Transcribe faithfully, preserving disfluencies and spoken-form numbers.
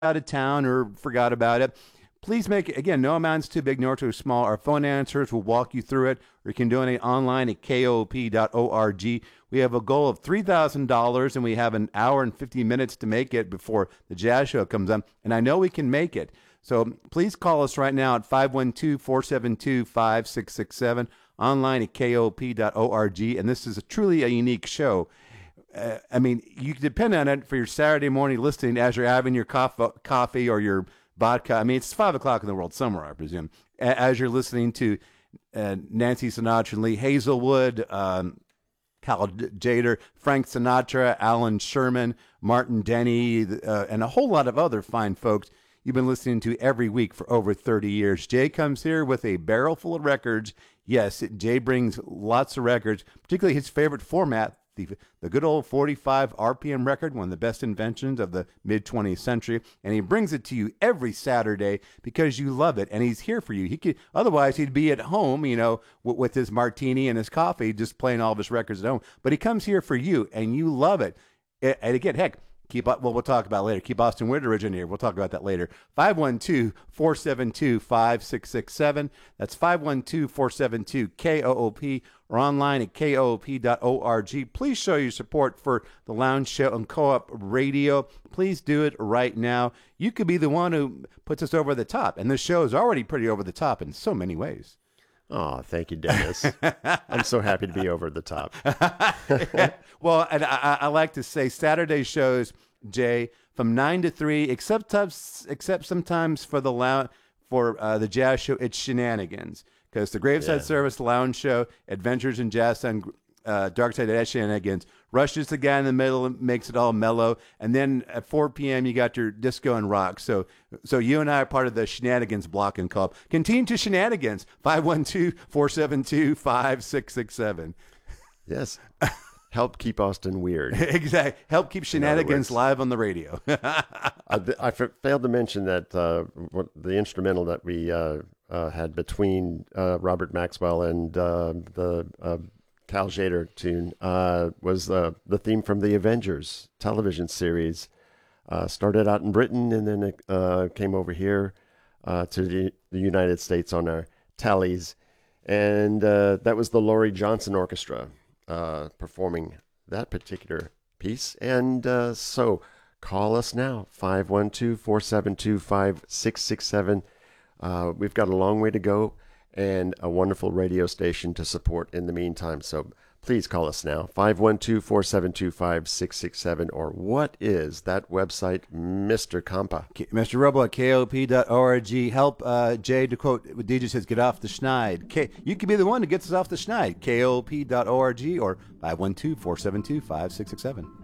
out of town or forgot about it, please make it, again, no amount's too big nor too small. Our phone answers will walk you through it, or you can donate online at K O P dot org. We have a goal of three thousand dollars, and we have an hour and fifty minutes to make it before the jazz show comes on, and I know we can make it. So please call us right now at five one two, four seven two, five six six seven, online at K O P dot org, and this is a truly a unique show. Uh, I mean, you can depend on it for your Saturday morning listening as you're having your coffee, coffee or your vodka. I mean, it's five o'clock in the world somewhere, I presume, as you're listening to uh, Nancy Sinatra and Lee Hazelwood, um, Cal Tjader, Frank Sinatra, Alan Sherman, Martin Denny, uh, and a whole lot of other fine folks you've been listening to every week for over thirty years. Jay comes here with a barrel full of records. Yes, Jay brings lots of records, particularly his favorite format, the, the good old forty-five R P M record, one of the best inventions of the mid-twentieth century. And he brings it to you every Saturday because you love it, and he's here for you. He could, otherwise, he'd be at home, you know, w- with his martini and his coffee, just playing all of his records at home. But he comes here for you, and you love it. And again, heck, Keep well, we'll talk about it later. Keep Austin Woodridge in here. We'll talk about that later. five one two, four seven two, five six six seven. That's five one two, four seven two, K O O P, or online at K O O P dot org. Please show your support for the Lounge Show on Co-op Radio. Please do it right now. You could be the one who puts us over the top, and this show is already pretty over the top in so many ways. Oh, thank you, Dennis. I'm so happy to be over the top. Well, and I, I like to say Saturday shows, Jay, from nine to three, except tubs, except sometimes for the lounge, for uh, the jazz show, it's shenanigans. Because the Graveside Yeah. Service Lounge Show, Adventures in Jazz and uh, Dark Side of Shenanigans, rushes the guy in the middle and makes it all mellow. And then at four p.m., you got your disco and rock. So so you and I are part of the Shenanigans block and club. Continue to Shenanigans, five one two, four seven two, five six six seven. Yes. Help keep Austin weird. Exactly. Help keep Shenanigans live on the radio. I, I f- failed to mention that uh, what, the instrumental that we uh, uh, had between uh, Robert Maxwell and uh, the uh, Cal Tjader tune uh, was uh, the theme from the Avengers television series. Uh, started out in Britain and then it uh, came over here uh, to the, the United States on our tallies. And uh, that was the Laurie Johnson Orchestra uh, performing that particular piece. And uh, so call us now, five one two, four seven two, five six six seven. Uh, we've got a long way to go and a wonderful radio station to support in the meantime. So please call us now, five one two, four seven two, five six six seven. Or what is that website, Mister Compa? Mister Robo at K O P dot org. Help uh, Jay, to quote what D J says, get off the schneid. K- you can be the one that gets us off the schneid. K O P dot org or five one two, four seven two, five six six seven.